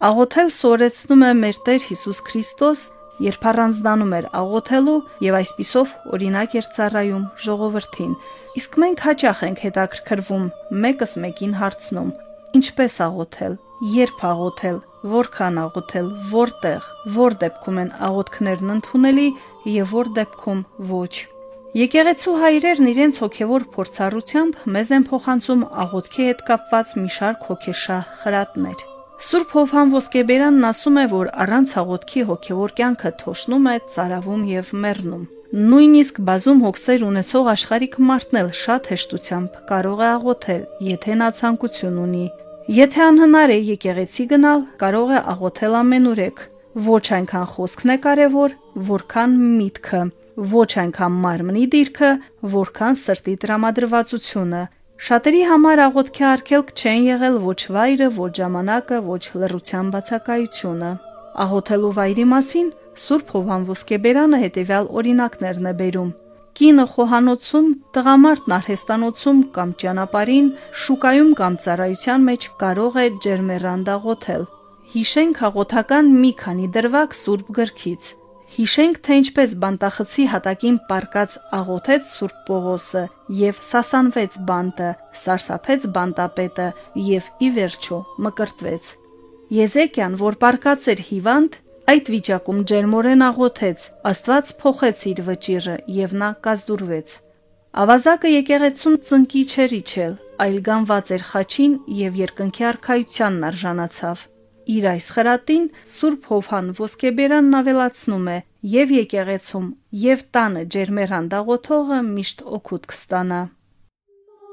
Աղոթել սովորեցնում է մեր Տեր Հիսուս Քրիստոս, երբ առանձնանում էր աղոթելու եւ այսպիսով օրինակ էր ծառայում ժողովրդին։ Իսկ մենք հաճախ ենք հետաքրքրվում մեկս մեկին հարցնում. ինչպես աղոթել, երբ աղոթել, որքան աղոթել, որտեղ, որ դեպքում են աղոթքներն ընդունելի եւ որ դեպքում ոչ։ Եկեղեցու հայրերն իրենց հոգևոր փորձառությամբ մեզ են փոխանցում աղոթքի հետ կապված մի շարք հոգեշահ խրատներ։ Սուրբ Հովհան Ոսկեբերանն ասում է, որ առանց աղոթքի հոգևոր կյանքը թոշնում է, ծարավում եւ մեռնում։ Նույնիսկ բազում հոգսեր ունեցող աշխարհիկ մարդն էլ շատ հեշտությամբ կարող է աղոթել, եթե նա ցանկություն ունի։ Եթե անհնար է եկեղեցի գնալ, կարող է աղոթել ամենուրեք։ Ոչ այնքան խոսքն է կարևոր, որքան միտքը, ոչ այնքան մարմնի դիրքը, որքան սրտի տրամադրվածությունը։ Շատերի համար աղոթքի արգելք չեն եղել ոչ վայրը, ոչ ժամանակը, ոչ լռության բացակայությունը։ Աղոթելու վայրի մասին Սուրբ Հովհան Ոսկեբերանը հետևյալ օրինակներն է բերում. կինը խոհանոցում, տղամարդն արհեստանոցում կամ ճանապարհին, շուկայում կամ ծառայության մեջ կարող է ջերմեռանդ աղոթել։ Հիշենք աղոթական մի քանի դրվագ Սուրբ գրքից։ Հիշենք, թե ինչպես բանտախցի հատակին պառկած աղոթեց Սուրբ Պողոսը եւ սասանվեց բանտը, սարսափեց բանտապետը եւ ի վերջո մկրտվեց։ Եզեկիան, որ պառկած էր հիվանդ, այդ վիճակում ջերմորեն աղոթեց, Աստված փոխեց իր վճիռը եւ նա կազդուրվեց։ Ավազակը եկեղեցում ծնկի չէր իջել, այլ գանված էր խաչին եւ երկնքի արքայությանն արժանացավ։ Իր այս խրատին Սուրբ Հովհան Ոսկեբերանն ավելացնում է. եւ եկեղեցում, եւ տանը ջերմեռանդ աղոթողը միշտ օգուտ կստանա։